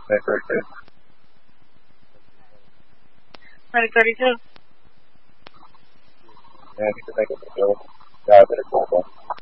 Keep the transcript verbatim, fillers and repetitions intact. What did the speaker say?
Medic thirty-two. Medic thirty-two. Yeah, I need to make a field. Diabetic mobile.